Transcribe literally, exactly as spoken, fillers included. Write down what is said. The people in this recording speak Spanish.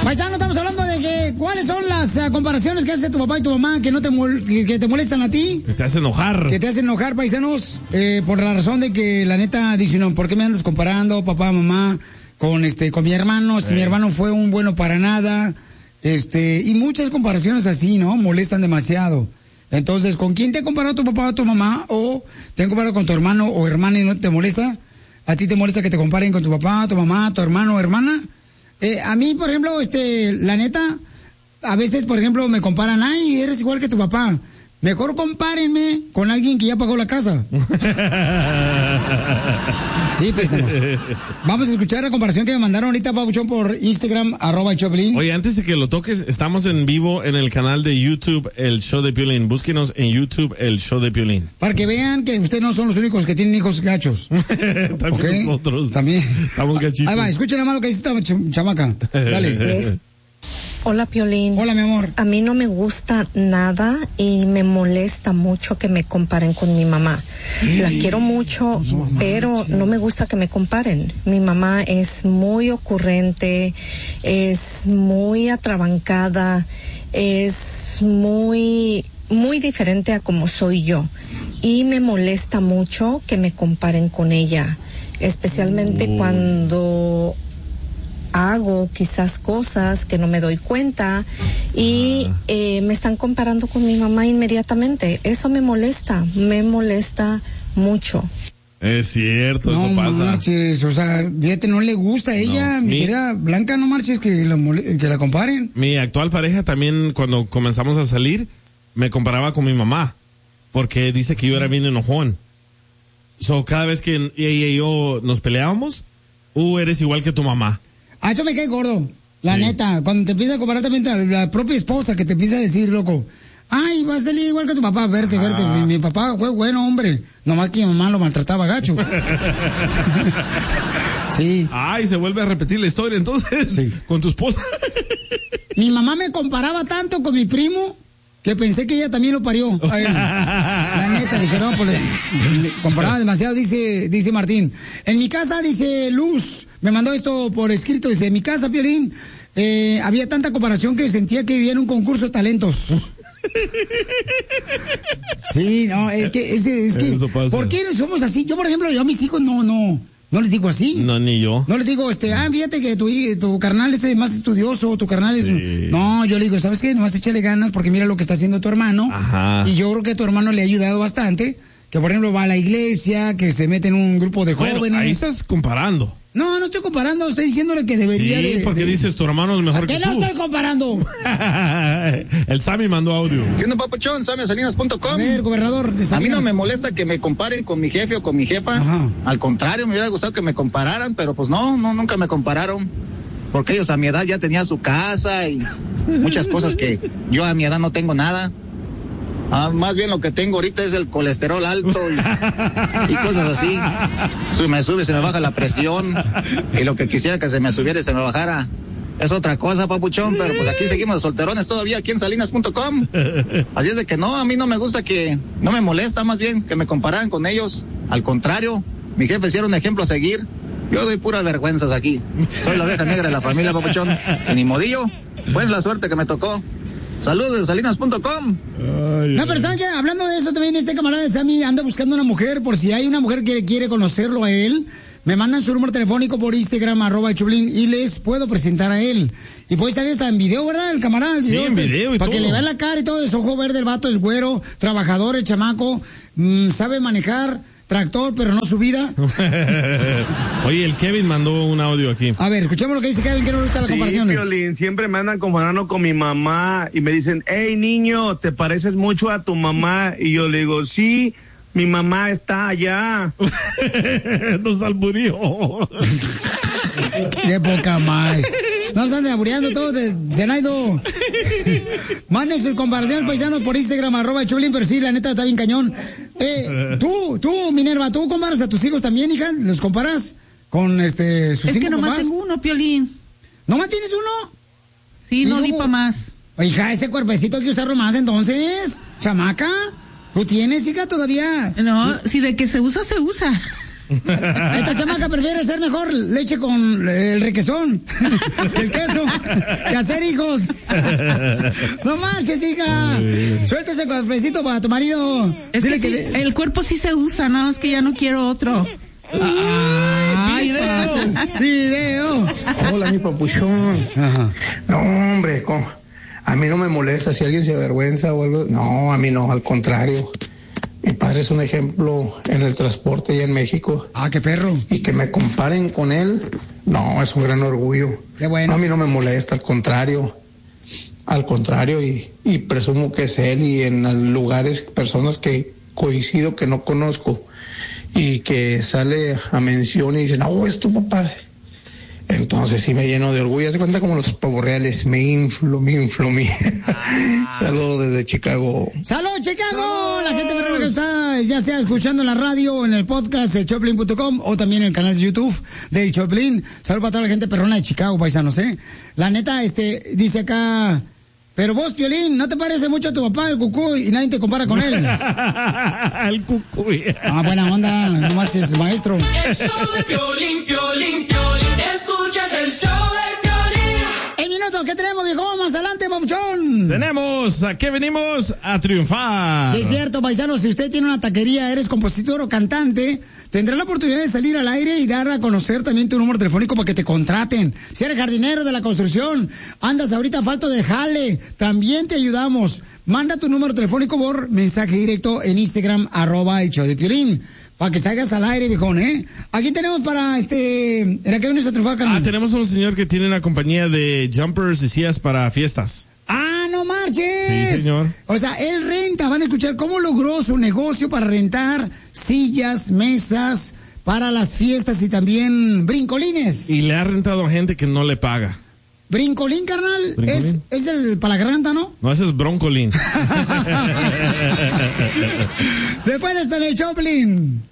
Paisano, estamos hablando de que cuáles son las uh, comparaciones que hace tu papá y tu mamá que no te mol- que, que te molestan a ti. Que te hacen enojar. Que te hacen enojar, paisanos, eh, por la razón de que la neta dicen, no, ¿por qué me andas comparando, papá, mamá, con este, con mi hermano? Si Sí. mi hermano fue un bueno para nada, este, y muchas comparaciones así, ¿no? Molestan demasiado. Entonces, ¿con quién te ha comparado tu papá o tu mamá? O te han comparado con tu hermano o hermana y no te molesta. ¿A ti te molesta que te comparen con tu papá, tu mamá, tu hermano o hermana? Eh, a mí, por ejemplo, este, la neta, a veces, por ejemplo, me comparan, ay, eres igual que tu papá. Mejor compárenme con alguien que ya pagó la casa. Sí, paisanos. Vamos a escuchar la comparación que me mandaron ahorita, Pabuchón, por Instagram, arroba Choplin. Oye, antes de que lo toques, estamos en vivo en el canal de YouTube, El Show de Piolín. Búsquenos en YouTube, El Show de Piolín. Para que vean que ustedes no son los únicos que tienen hijos gachos. También ¿Okay? nosotros. También. Estamos gachitos. Ahí va, escuchen nada más lo que dice esta ch- chamaca. Dale. Es- Hola, Piolín. Hola, mi amor. A mí no me gusta nada y me molesta mucho que me comparen con mi mamá. La quiero mucho, pero no me gusta que me comparen. Mi mamá es muy ocurrente, es muy atrabancada, es muy, muy diferente a como soy yo. Y me molesta mucho que me comparen con ella, especialmente Oh. cuando hago quizás cosas que no me doy cuenta y Ah. eh, me están comparando con mi mamá inmediatamente. Eso me molesta, me molesta mucho. Es cierto, No eso pasa. marches, o sea, fíjate, no le gusta a ella, No, mi mi- querida Blanca, no marches que la, mole- que la comparen. Mi actual pareja también, cuando comenzamos a salir, me comparaba con mi mamá, porque dice que yo era bien enojón. So, cada vez que ella y yo nos peleábamos, uh, eres igual que tu mamá. A eso me cae gordo, la Sí. neta, cuando te empieza a comparar también la, la propia esposa que te empieza a decir, loco, ay, va a salir igual que tu papá, verte, Ah. verte, mi, mi papá fue bueno, hombre, nomás que mi mamá lo maltrataba gacho. Sí. Ay, se vuelve a repetir la historia entonces, Sí. con tu esposa. Mi mamá me comparaba tanto con mi primo que pensé que ella también lo parió. Ay, la neta, dije, no, pues le, le comparaba demasiado, dice, dice Martín. En mi casa, dice Luz, me mandó esto por escrito, dice, en mi casa, Piolín, eh, había tanta comparación que sentía que vivía en un concurso de talentos. Sí, no, es que, es, es que, Eso pasa. ¿por qué somos así? Yo, por ejemplo, yo a mis hijos no, no, no les digo así. No, ni yo. No les digo, este, ah, fíjate que tu, hi- tu carnal es más estudioso, tu carnal es... Sí. No, yo le digo, ¿sabes qué? Nomás échale ganas porque mira lo que está haciendo tu hermano. Ajá. Y yo creo que tu hermano le ha ayudado bastante. Que, por ejemplo, va a la iglesia, que se mete en un grupo de Bueno, jóvenes. ahí estás comparando. No, no estoy comparando, estoy diciéndole que debería Sí, de... porque de- dices tu hermano es mejor ¿A qué que no tú. estoy comparando? El Sammy mandó audio. ¿Qué onda, papuchón? Sammy Salinas punto com. A ver, gobernador de A mí no Salinas. me molesta que me comparen con mi jefe o con mi jefa. Ajá. Al contrario, me hubiera gustado que me compararan, pero pues no, no, nunca me compararon. Porque ellos a mi edad ya tenían su casa y muchas cosas que yo a mi edad no tengo nada. Ah, más bien lo que tengo ahorita es el colesterol alto y, y cosas así. Si me sube, se me baja la presión. Y lo que quisiera que se me subiera y se me bajara es otra cosa, papuchón. Pero pues aquí seguimos de solterones todavía aquí en Salinas punto com. Así es de que no, a mí no me gusta que, no me molesta más bien que me compararan con ellos. Al contrario, mi jefe sí era un ejemplo a seguir. Yo doy puras vergüenzas aquí. Soy la oveja negra de la familia, papuchón. Y ni modillo, pues la suerte que me tocó. Saludos de Salinas punto com. No, pero ¿saben qué? Hablando de eso también, este camarada de Sammy anda buscando una mujer, por si hay una mujer que quiere conocerlo a él, me mandan su número telefónico por Instagram, arroba Chublín, y les puedo presentar a él. Y puede salir hasta en video, ¿verdad? El camarada, el Sí, video. en este, video y para que todo. le vean la cara y todo, es ojo verde, el vato es güero, trabajador, el chamaco, mm, sabe manejar tractor, pero no su vida. Oye, el Kevin mandó un audio aquí. A ver, escuchemos lo que dice Kevin, que no le gustan las Sí, comparaciones. Piolín, siempre me andan comparando con mi mamá y me dicen, hey niño, ¿te pareces mucho a tu mamá? Y yo le digo, sí, mi mamá está allá. Nos alburió. Qué poca más. No se anden aburriendo todos de Zenaido. Manden sus comparaciones, paisanos, por Instagram, arroba Chublín, pero sí, la neta está bien cañón. Eh, tú, tú, Minerva, ¿tú comparas a tus hijos también, hija? ¿Los comparas con este sus Es cinco que nomás papás? tengo uno, Piolín. ¿Nomás tienes uno? Sí, ¿Y no luego? di pa' más. Hija, ese cuerpecito hay que usarlo más entonces. Chamaca, ¿tú tienes, hija, todavía? No, si de que se usa, se usa. Esta chamaca prefiere ser mejor leche con el requesón, el queso, que hacer hijos. No marches, hija. Suelta ese cafecito para tu marido. Es Dile que, que sí, de- el cuerpo sí se usa, nada más que ya no quiero otro. Ay, video. pa- video. Hola, mi papuchón. Ajá. No, hombre, co- a mí no me molesta si alguien se avergüenza o algo. No, a mí no, al contrario. Mi padre es un ejemplo en el transporte allá en México. Ah, qué perro. Y que me comparen con él, no, es un gran orgullo. Qué bueno. No, a mí no me molesta, al contrario. Al contrario, y, y presumo que es él y en lugares, personas que coincido que no conozco y que sale a mención y dicen, oh, es tu papá. Entonces sí me lleno de orgullo. Se cuenta como los pavos reales, me inflo, me inflo, me... Saludos desde Chicago. ¡Salud, Chicago! La gente perrona que está, ya sea escuchando en la radio o en el podcast de Choplin punto com o también en el canal de YouTube de Choplin. Salud para toda la gente perrona de Chicago, paisanos, ¿eh? La neta, este, dice acá, pero vos, Piolín, ¿no te parece mucho a tu papá, el cucú, y nadie te compara con él? El cucuy. Ah, buena onda, nomás es maestro. El show de Piolín, Piolín, Piolín. Escuchas el show de Piolín. En minutos, ¿qué tenemos, viejo? Más adelante, papuchón. Tenemos, ¿a qué venimos? A triunfar. Sí, es cierto, paisano. Si usted tiene una taquería, eres compositor o cantante, tendrá la oportunidad de salir al aire y dar a conocer también tu número telefónico para que te contraten. Si eres jardinero de la construcción, andas ahorita a falta de jale, también te ayudamos. Manda tu número telefónico por mensaje directo en Instagram, arroba el show de Piolín, para que salgas al aire, viejón, ¿eh? Aquí tenemos para, este, ¿en la que vienes a triunfar, carnal? Ah, tenemos un señor que tiene una compañía de jumpers y sillas para fiestas. ¡Ah, no marches! Sí, señor. O sea, él renta, van a escuchar cómo logró su negocio para rentar sillas, mesas, para las fiestas y también brincolines. Y le ha rentado a gente que no le paga. Brincolín, carnal, ¿Brincolín? Es, es el para la garganta, ¿no? No, ese es broncolín. Después de estar en el Choplin.